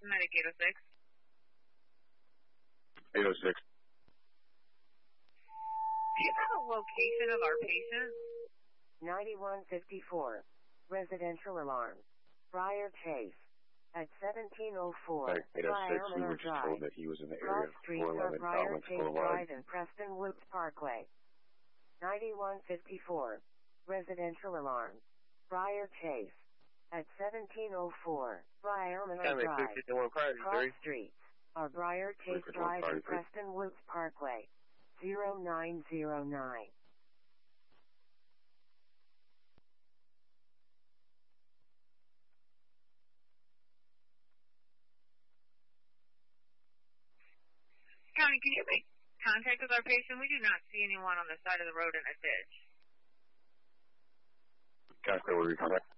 Medic 806. 806. Do you have a location of our patient? 9154. Residential alarm. Briar Chase. At 1704. Medic 806, we were just told that he was in the area of 411 Briar Chase Boulevard. Drive and Preston Woods Parkway. 9154. Residential alarm. Briar Chase. At 1704. Briar Drive. Cross Streets. Or Briar Chase Drive and Preston Woods Parkway. 0909. County, can you make contact with our patient? We do not see anyone on the side of the road in a ditch. Can I say where we come back?